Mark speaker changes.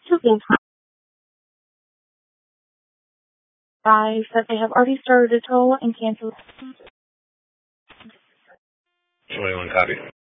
Speaker 1: Advise that they have already started a tow and canceled.
Speaker 2: 21 copy.